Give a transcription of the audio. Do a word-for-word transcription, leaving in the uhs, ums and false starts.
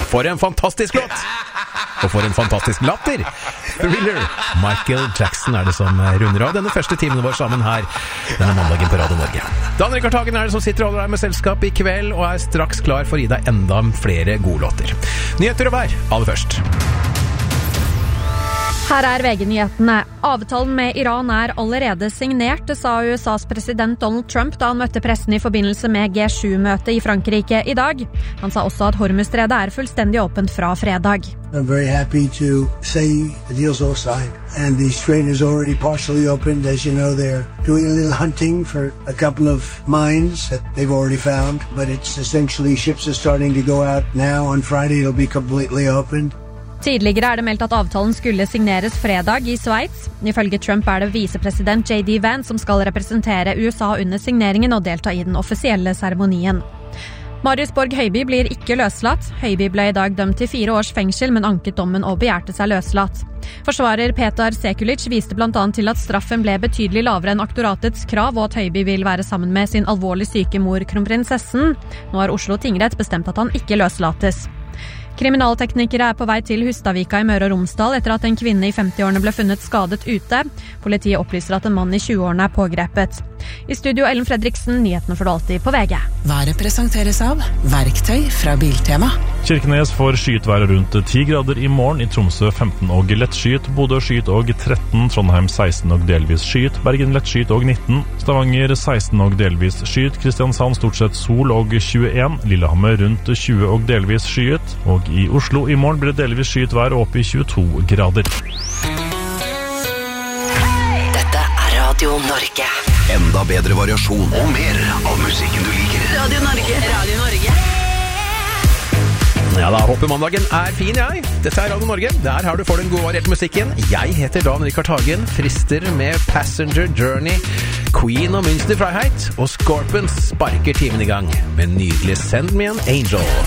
for en fantastisk låt! Og for en fantastisk latter! Thriller, Michael Jackson er det som runder av denne første timen vår sammen her denne mandagen på Radio Norge. Dan Rikard Hagen er det som sitter og holder deg med selskap i kveld og er straks klar for å gi deg enda flere gode låter. Nyheter og vær, aller først. Her er V G-nyhetene. Avtalen med Iran er allerede signert, det sa U S A's president Donald Trump da han møtte pressen i forbindelse med G sju-møtet i Frankrike i dag. Han sa også at Hormuzstredet er fullstendig åpent fra fredag. I'm very happy to say the deal's all signed and the strait is already partially opened. As you know, they're doing a little hunting for a couple of mines that they've already found, but it's essentially ships are starting to go out now. On Friday it'll be completely opened. Tidligere er det meldt at avtalen skulle signeres fredag i Sveits. Ifølge Trump er det visepresident J D Vance som skal representere U S A under signeringen og delta i den offisielle seremonien. Marius Borg Høiby blir ikke løslatt. Høiby ble i dag dømt til fire års fengsel, men anket dommen og begjærte seg løslatt. Forsvarer Petar Sekulic viste blant annet til at straffen ble betydelig lavere enn aktoratets krav, og at Høiby vil være sammen med sin alvorlig syke mor, kronprinsessen. Nå har Oslo tingrett bestemt at han ikke løslates. Kriminalteknikere er på vei til Hustadvika i Møre og Romsdal etter at en kvinne i femti-årene ble funnet skadet ute. Politiet opplyser at en mann i tjue-årene er pågrepet. I studio Ellen Fredriksen, nyhetene får du alltid på V G. Været presenteres av Verktøy fra Biltema. Kirkenes får skyet rundt ti grader i morgen, i Tromsø femten og lett skyet, Bodø skyet og tretten, Trondheim seksten og delvis skyet, Bergen lett skyet og nitten, Stavanger seksten og delvis skyet, Kristiansand stort sett sol og tjueen, Lillehammer rundt tjue og delvis skyet, og i Oslo i morgen blir det delvis skyet vær opp i tjueto grader. Dette er Radio Norge. Enda bedre variasjon og mer av musikken du liker. Radio Norge, Radio Norge. Ja da, håper mandagen er fin, jeg. Dette er Radio Norge. Der har du for den gode varierte musikken. Jeg heter Dan Rikard Hagen, frister med Passenger Journey, Queen og Münster Freiheit, og Scorpions sparker timen i gang med nydelig Send Me an Angel.